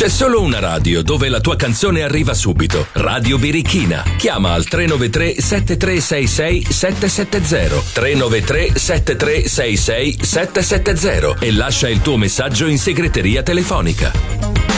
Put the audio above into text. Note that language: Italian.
C'è solo una radio dove la tua canzone arriva subito. Radio Birichina. Chiama al 393 7366 770 393 7366 770 e lascia il tuo messaggio in segreteria telefonica.